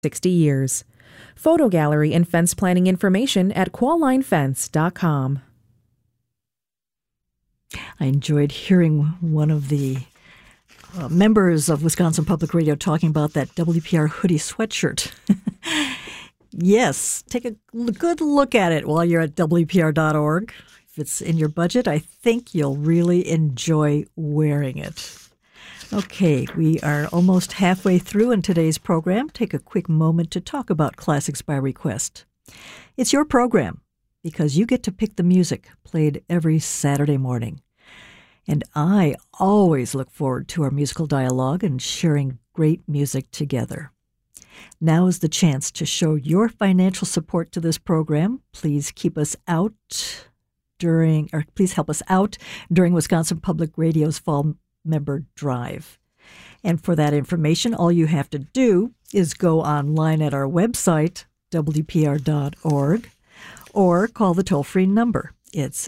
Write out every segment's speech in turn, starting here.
60 years. Photo gallery and fence planning information at quallinefence.com. I enjoyed hearing one of the members of Wisconsin Public Radio talking about that WPR hoodie sweatshirt. Yes, take a good look at it while you're at WPR.org. If it's in your budget, I think you'll really enjoy wearing it. Okay, we are almost halfway through in today's program. Take a quick moment to talk about Classics by Request. It's your program because you get to pick the music played every Saturday morning. And I always look forward to our musical dialogue and sharing great music together. Now is the chance to show your financial support to this program. Please help us out during Wisconsin Public Radio's Fall Member Drive. And for that information, all you have to do is go online at our website, WPR.org, or call the toll-free number. It's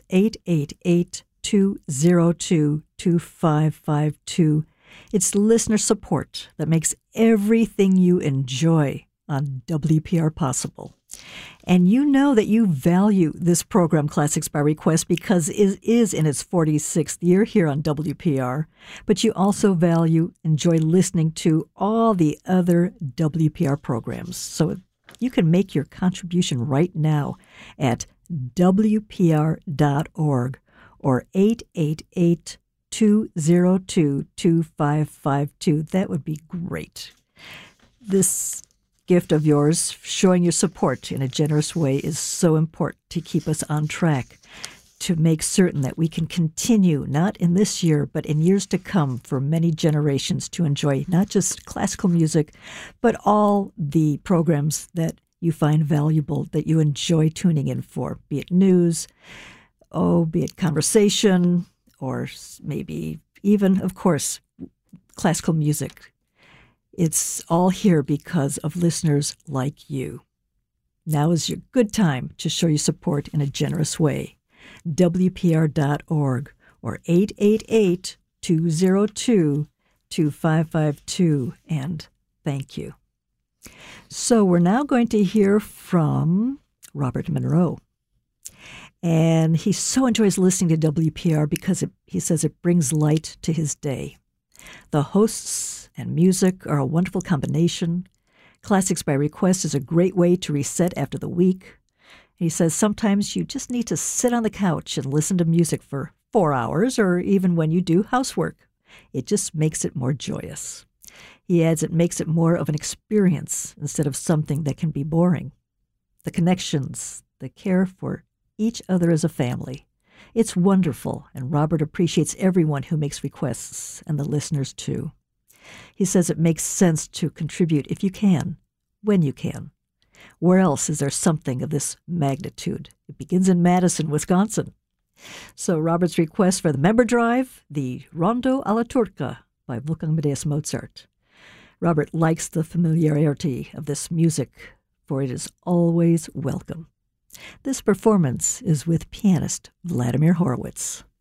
888-202-2552. It's listener support that makes everything you enjoy on WPR possible. And you know that you value this program, Classics by Request, because it is in its 46th year here on WPR. But you also enjoy listening to all the other WPR programs. So you can make your contribution right now at WPR.org or 888-202-2552. That would be great. This gift of yours, showing your support in a generous way, is so important to keep us on track, to make certain that we can continue, not in this year, but in years to come, for many generations to enjoy not just classical music, but all the programs that you find valuable, that you enjoy tuning in for, be it news, be it conversation, or maybe even, of course, classical music. It's all here because of listeners like you. Now is your good time to show your support in a generous way. WPR.org or 888-202-2552, and thank you. So we're now going to hear from Robert Monroe. And he so enjoys listening to WPR because he says it brings light to his day. The hosts and music are a wonderful combination. Classics by Request is a great way to reset after the week. He says sometimes you just need to sit on the couch and listen to music for 4 hours, or even when you do housework. It just makes it more joyous. He adds it makes it more of an experience instead of something that can be boring. The connections, the care for each other as a family. It's wonderful, and Robert appreciates everyone who makes requests, and the listeners too. He says it makes sense to contribute if you can, when you can. Where else is there something of this magnitude? It begins in Madison, Wisconsin. So Robert's request for the member drive, the Rondo alla Turca by Wolfgang Amadeus Mozart. Robert likes the familiarity of this music, for it is always welcome. This performance is with pianist Vladimir Horowitz.